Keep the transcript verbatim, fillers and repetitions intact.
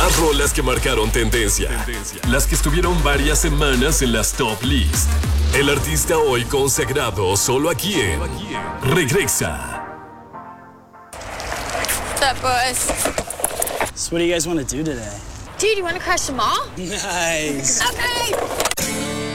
Las rolas que marcaron tendencia. Las que estuvieron varias semanas en las top list. El artista hoy consagrado solo aquí en Regresa. What's up, boys? So what do you guys want to do today? Dude, you want to crash the mall? Nice. Okay.